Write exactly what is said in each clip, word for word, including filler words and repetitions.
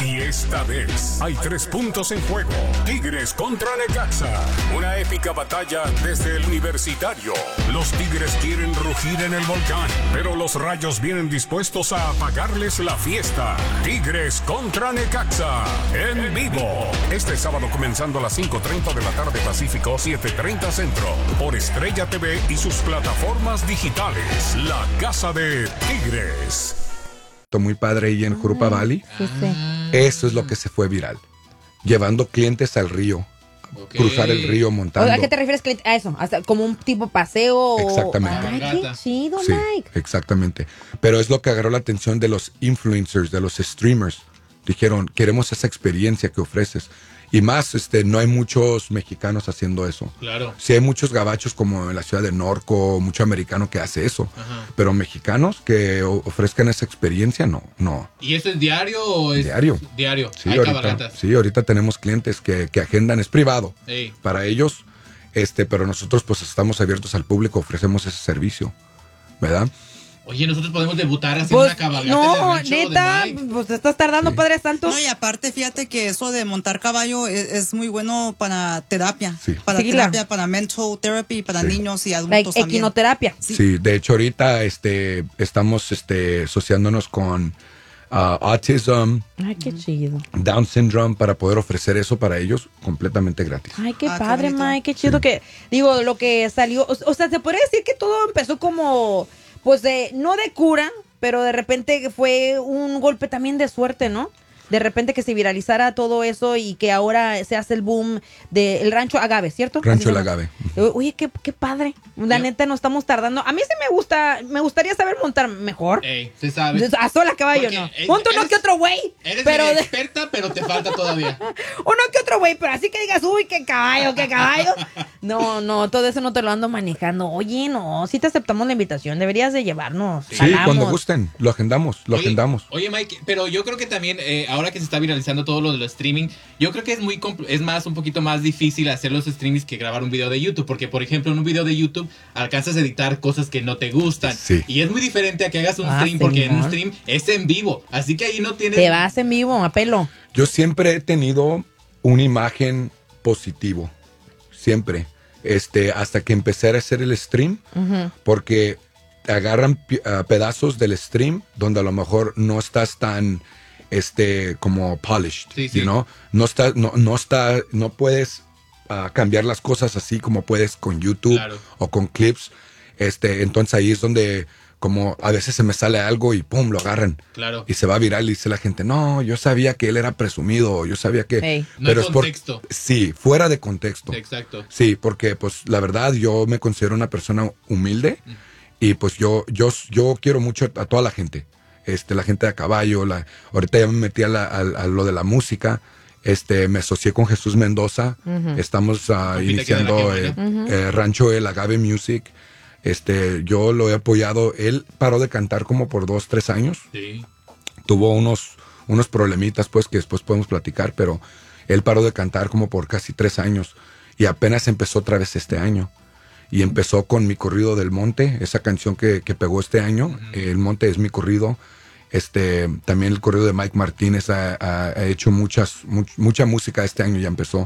Y esta vez hay tres puntos en juego. Tigres contra Necaxa. Una épica batalla desde el Universitario. Los Tigres quieren rugir en el volcán, pero los Rayos vienen dispuestos a apagarles la fiesta. Tigres contra Necaxa. En vivo. Este sábado comenzando a las cinco treinta de la tarde Pacífico, siete treinta Centro. Por Estrella T V y sus plataformas digitales. La Casa de Tigres. Muy padre ahí en Jurupa Valley. Sí, sí. Eso es lo que se fue viral. Llevando clientes al río. Okay. Cruzar el río montando. ¿A qué te refieres a eso? ¿Hasta como un tipo paseo? Exactamente. Ay, qué chido, sí, Mike. Exactamente. Pero es lo que agarró la atención de los influencers, de los streamers. Dijeron, queremos esa experiencia que ofreces. Y más, este, no hay muchos mexicanos haciendo eso. Claro. Sí hay muchos gabachos como en la ciudad de Norco, mucho americano que hace eso. Ajá. Pero mexicanos que ofrezcan esa experiencia, no, no. ¿Y esto es diario o es...? Diario. Diario. Sí, hay ahorita, cabalgatas. sí, ahorita tenemos clientes que, que agendan, es privado. Ey. Para ellos, este, pero nosotros pues estamos abiertos al público, ofrecemos ese servicio, ¿verdad? Oye, nosotros podemos debutar haciendo Pues, una cabalgata no, en el rancho neta, de Mike. pues te estás tardando, Sí. Padre Santo. No, y aparte, fíjate que eso de montar caballo es, es muy bueno para terapia. Sí. Para Sí, terapia, claro. para mental therapy, para Sí. niños y adultos Like, también. equinoterapia. Sí. Sí, de hecho ahorita este, estamos este, asociándonos con uh, Autism, Ay, qué chido. Down Syndrome, para poder ofrecer eso para ellos completamente gratis. Ay, qué Ah, qué padre, bonito. Mike, qué chido que, digo, lo que salió, o, o sea, se podría decir que todo empezó como, pues de, no de cura, pero de repente fue un golpe también de suerte, ¿no? De repente que se viralizara todo eso y que ahora se hace el boom del Rancho Agave, ¿cierto? Rancho Así El se llama. Agave. Oye, qué, qué padre. La Sí. neta, no estamos tardando. A mí sí me gusta, me gustaría saber montar mejor. Ey, se sabe. A sola caballo, Porque no. eres- Ponte uno eres- que otro güey. Eres Pero media de- experta, pero te falta todavía. uno que otro güey, pero así que digas, uy, qué caballo, qué caballo. No, no, todo eso no te lo ando manejando. Oye, no, si te aceptamos la invitación, deberías de llevarnos. Sí, Jalamos. cuando gusten, lo agendamos, lo Oye, agendamos. Oye, Mike, pero yo creo que también, eh, ahora que se está viralizando todo lo de los streaming, yo creo que es muy compl- es más, un poquito más difícil hacer los streamings que grabar un video de YouTube. Porque, por ejemplo, en un video de YouTube alcanzas a editar cosas que no te gustan. Sí. Y es muy diferente a que hagas un Ah, stream, porque en un señor. stream es en vivo. Así que ahí no tienes... Te vas en vivo, a pelo. Yo siempre he tenido una imagen positivo, siempre, este, hasta que empecé a hacer el stream, porque agarran pi- ah, pedazos del stream donde a lo mejor no estás tan, este, como polished, Sí, sí. you know? No está, no, no está, no puedes ah, cambiar las cosas así como puedes con YouTube Claro. o con clips, este, entonces ahí es donde como a veces se me sale algo y pum, lo agarran. Claro. Y se va viral y dice la gente, no, yo sabía que él era presumido, yo sabía que... Ey. No hay es por- contexto. Sí, fuera de contexto. Exacto. Sí, porque pues la verdad yo me considero una persona humilde y pues yo, yo, yo quiero mucho a toda la gente. Este, la gente de a caballo, la, ahorita ya me metí a, la- a- a lo de la música. Este, me asocié con Jesús Mendoza. Estamos ah, Compita que de la iniciando que eh, buena. eh, Rancho El Agave Music. Este, yo lo he apoyado. Él paró de cantar como por dos, tres años. Sí. Tuvo unos, unos problemitas, pues, que después podemos platicar, pero él paró de cantar como por casi tres años y apenas empezó otra vez este año. Y empezó con Mi Corrido del Monte, esa canción que, que pegó este año. Uh-huh. El Monte es mi corrido. Este, también el corrido de Mike Martínez ha, ha, ha hecho muchas, much, mucha música este año, ya empezó.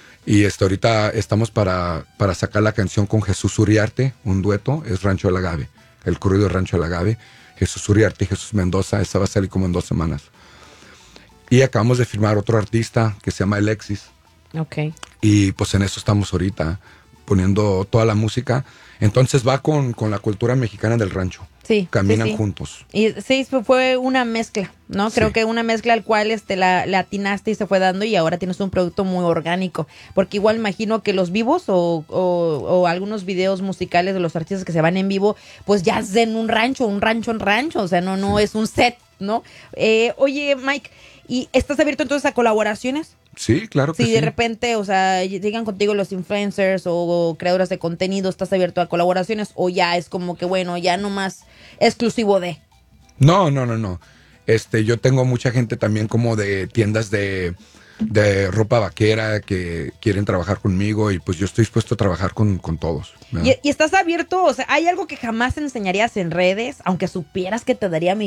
Y este, ahorita estamos para, para sacar la canción con Jesús Uriarte, un dueto, es Rancho El Agave. El corrido de Rancho El Agave. Jesús Uriarte y Jesús Mendoza, esa va a salir como en dos semanas. Y acabamos de firmar otro artista que se llama Alexis. Ok. Y pues en eso estamos ahorita, poniendo toda la música. Entonces va con, con la cultura mexicana del rancho. Sí. Caminan sí, sí. juntos. Y sí, fue una mezcla, ¿no? Creo Sí. que una mezcla al cual este, la, la atinaste y se fue dando y ahora tienes un producto muy orgánico. Porque igual imagino que los vivos o, o, o algunos videos musicales de los artistas que se van en vivo, pues ya es en un rancho, un rancho en rancho. O sea, no, no Sí. es un set, ¿no? Eh, oye, Mike, ¿y estás abierto entonces a colaboraciones? Sí, claro que Si sí. de repente, o sea, llegan contigo los influencers o, o creadores de contenido, ¿estás abierto a colaboraciones o ya es como que, bueno, ya no más exclusivo de? No, no, no, no. Este, yo tengo mucha gente también como de tiendas de, de ropa vaquera que quieren trabajar conmigo y pues yo estoy dispuesto a trabajar con, con todos. ¿verdad? ¿Y, y estás abierto? O sea, ¿hay algo que jamás enseñarías en redes, aunque supieras que te daría